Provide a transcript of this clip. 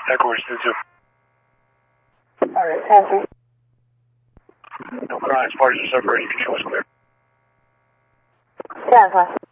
Headquarters 2-2. Alright, answer. No crimes, parties are separated, control is clear. Stand by.